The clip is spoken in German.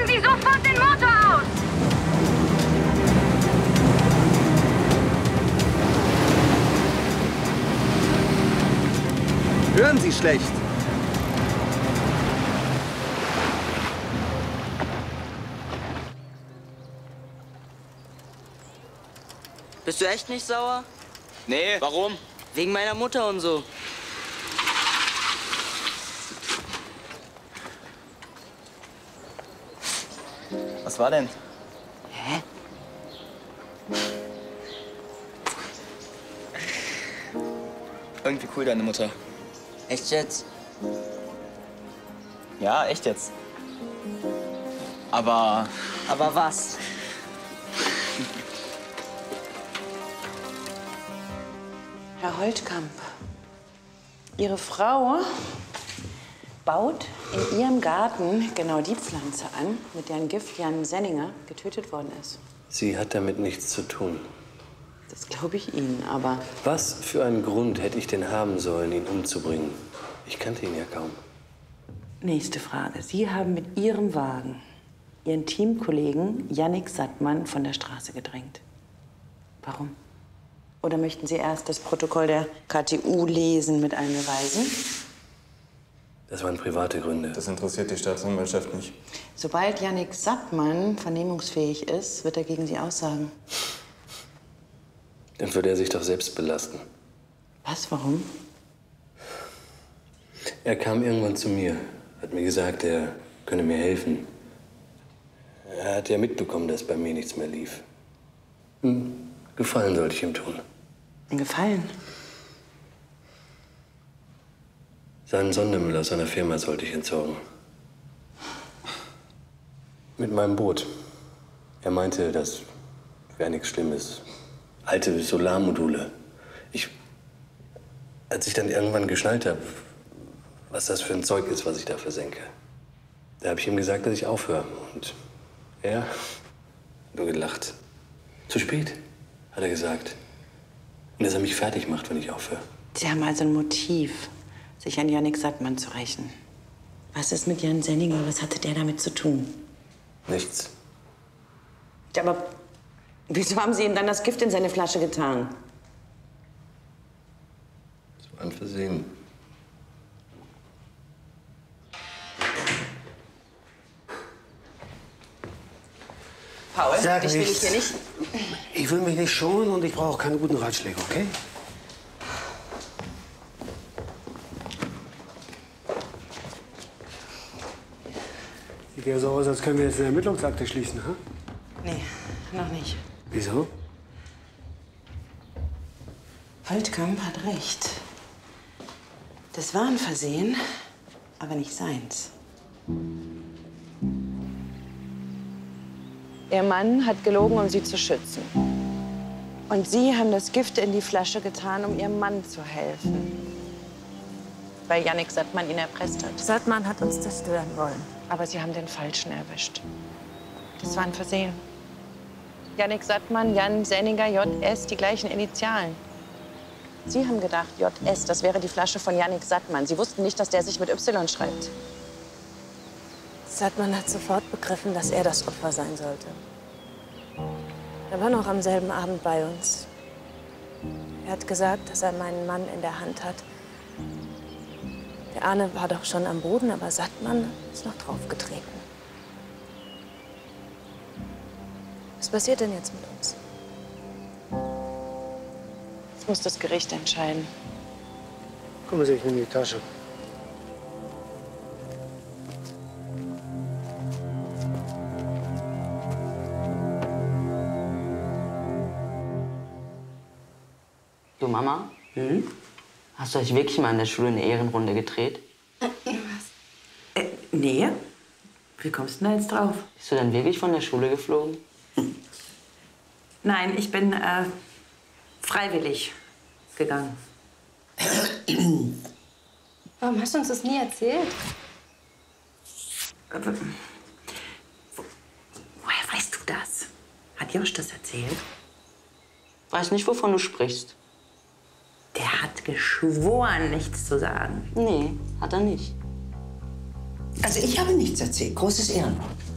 Schalten Sie sofort den Motor aus! Hören Sie schlecht. Bist du echt nicht sauer? Nee, warum? Wegen meiner Mutter und so. Was war denn? Hä? Irgendwie cool, deine Mutter. Echt jetzt? Ja, echt jetzt. Aber Aber was? Herr Holtkamp, Ihre Frau baut in ihrem Garten genau die Pflanze an, mit deren Gift Jan Senninger getötet worden ist. Sie hat damit nichts zu tun. Das glaube ich Ihnen, aber Was für einen Grund hätte ich denn haben sollen, ihn umzubringen? Ich kannte ihn ja kaum. nächste Frage. Sie haben mit Ihrem Wagen Ihren Teamkollegen Jannik Sattmann von der Straße gedrängt. Warum? Oder möchten Sie erst das Protokoll der KTU lesen mit allen Beweisen? Das waren private Gründe. Das interessiert die Staatsanwaltschaft nicht. Sobald Jannik Sattmann vernehmungsfähig ist, wird er gegen Sie aussagen. Dann würde er sich doch selbst belasten. Was? Warum? Er kam irgendwann zu mir, hat mir gesagt, er könne mir helfen. Er hat ja mitbekommen, dass bei mir nichts mehr lief. Gefallen sollte ich ihm tun. Ein Gefallen? Seinen Sondermüll aus seiner Firma sollte ich entsorgen. Mit meinem Boot. Er meinte, das wäre nichts Schlimmes. Alte Solarmodule. Als ich dann irgendwann geschnallt habe, was das für ein Zeug ist, was ich da versenke, da habe ich ihm gesagt, dass ich aufhöre. Und er hat nur gelacht. Zu spät, hat er gesagt. Und dass er mich fertig macht, wenn ich aufhöre. Sie haben also ein Motiv, sich an Jannik Sattmann zu rächen. Was ist mit Jan Senninger? Was hatte der damit zu tun? Nichts. Ja, aber wieso haben Sie ihm dann das Gift in seine Flasche getan? Das war ein Versehen. Paul, Sag ich will dich nichts. hier nicht... Ich will mich nicht schonen und ich brauche keine guten Ratschläge, okay? Sieht ja so aus, als können wir jetzt eine Ermittlungsakte schließen, ha? Nee, noch nicht. Wieso? Holtkamp hat recht. Das war ein Versehen, aber nicht seins. Ihr Mann hat gelogen, um sie zu schützen. Und Sie haben das Gift in die Flasche getan, um Ihrem Mann zu helfen. Weil Jannik Sattmann ihn erpresst hat. Sattmann hat uns zerstören wollen. Aber Sie haben den Falschen erwischt. Das war ein Versehen. Jannik Sattmann, Jan Senninger, JS, die gleichen Initialen. Sie haben gedacht, JS, das wäre die Flasche von Jannik Sattmann. Sie wussten nicht, dass der sich mit Y schreibt. Sattmann hat sofort begriffen, dass er das Opfer sein sollte. Er war noch am selben Abend bei uns. Er hat gesagt, dass er meinen Mann in der Hand hat. Der Arne war doch schon am Boden, aber Sattmann ist noch draufgetreten. Was passiert denn jetzt mit uns? Das muss das Gericht entscheiden. Gucken Sie, ich nehme die Tasche. Du, Mama? Hast du euch wirklich mal in der Schule eine Ehrenrunde gedreht? Nee. Wie kommst du denn da jetzt drauf? Bist du denn wirklich von der Schule geflogen? Nein, ich bin freiwillig gegangen. Warum hast du uns das nie erzählt? Woher weißt du das? Hat Josch das erzählt? Weiß nicht, wovon du sprichst. Der hat geschworen, nichts zu sagen. Nee, hat er nicht. Also ich habe nichts erzählt. Großes Ehrenwort.